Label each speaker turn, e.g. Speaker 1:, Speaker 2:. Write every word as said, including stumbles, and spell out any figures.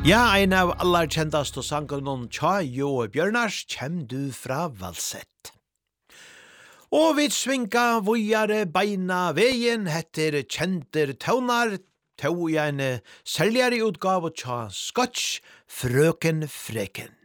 Speaker 1: Ja, ein av allar kjendast og sangen Tja Jo Bjørnars kjem du fra Valsett. Og vi svinga vujare beina veien hetter kjenter taunar, tau i en særligere utgave tja Scotch Frøken Freken.